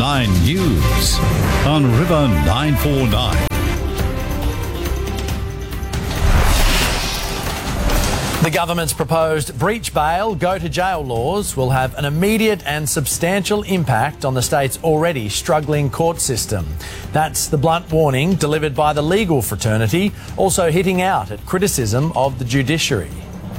9 News on River 949. The government's proposed breach bail, go to jail laws will have an immediate and substantial impact on the state's already struggling court system. That's the blunt warning delivered by the legal fraternity, also hitting out at criticism of the judiciary.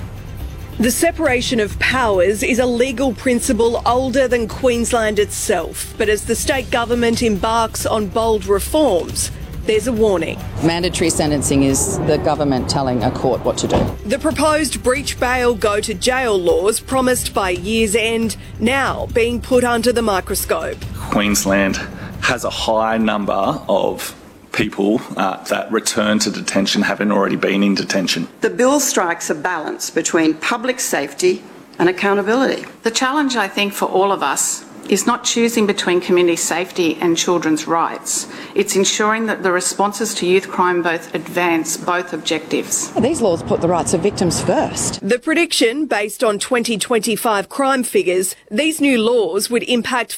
The separation of powers is a legal principle older than Queensland itself, but as the state government embarks on bold reforms, there's a warning. Mandatory sentencing is the government telling a court what to do. The proposed breach bail, go to jail laws promised by year's end now being put under the microscope. Queensland has a high number of people that return to detention having already been in detention. The bill strikes a balance between public safety and accountability. The challenge, I think, for all of us is not choosing between community safety and children's rights. It's ensuring that the responses to youth crime both advance both objectives. These laws put the rights of victims first. The prediction, based on 2025 crime figures, these new laws would impact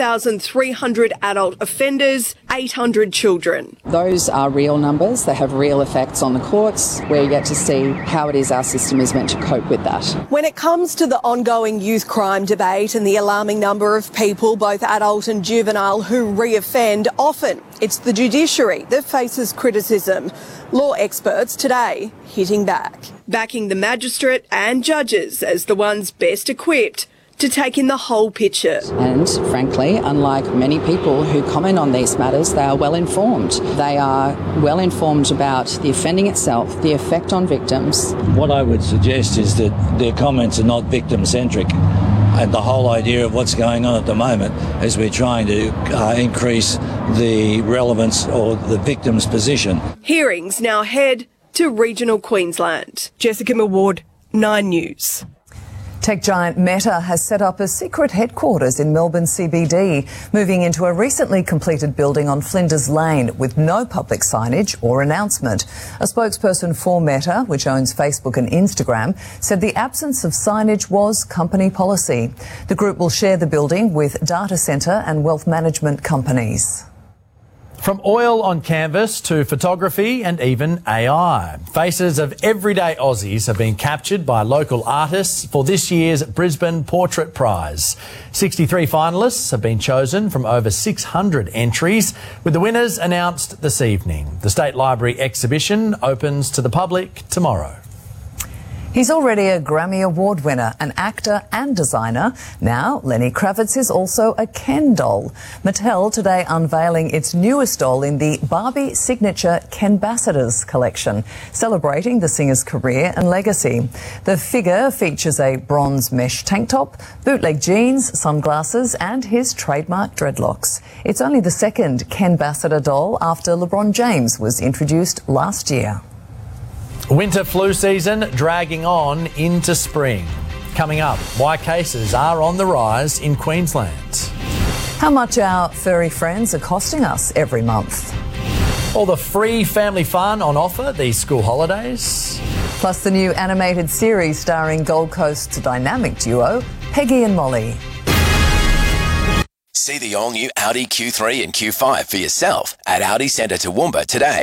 5,300 adult offenders, 800 children. Those are real numbers. They have real effects on the courts. We're yet to see how it is our system is meant to cope with that. When it comes to the ongoing youth crime debate and the alarming number of people, both adult and juvenile, who re-offend, often it's the judiciary that faces criticism. Law experts today hitting back, backing the magistrate and judges as the ones best equipped to take in the whole picture. And frankly, unlike many people who comment on these matters, they are well informed. They are well informed about the offending itself, the effect on victims. What I would suggest is that their comments are not victim-centric. And the whole idea of what's going on at the moment is we're trying to increase the relevance or the victim's position. Hearings now head to regional Queensland. Jessica Millward, 9 News. Tech giant Meta has set up a secret headquarters in Melbourne CBD, moving into a recently completed building on Flinders Lane with no public signage or announcement. A spokesperson for Meta, which owns Facebook and Instagram, said the absence of signage was company policy. The group will share the building with data centre and wealth management companies. From oil on canvas to photography and even AI, faces of everyday Aussies have been captured by local artists for this year's Brisbane Portrait Prize. 63 finalists have been chosen from over 600 entries, with the winners announced this evening. The State Library exhibition opens to the public tomorrow. He's already a Grammy Award winner, an actor and designer. Now, Lenny Kravitz is also a Ken doll. Mattel today unveiling its newest doll in the Barbie signature Kenbassadors collection, celebrating the singer's career and legacy. The figure features a bronze mesh tank top, bootleg jeans, sunglasses and his trademark dreadlocks. It's only the second Kenbassador doll after LeBron James was introduced last year. Winter flu season dragging on into spring. Coming up, why cases are on the rise in Queensland. How much our furry friends are costing us every month. All the free family fun on offer these school holidays. Plus the new animated series starring Gold Coast's dynamic duo, Peggy and Molly. See the all-new Audi Q3 and Q5 for yourself at Audi Centre Toowoomba today.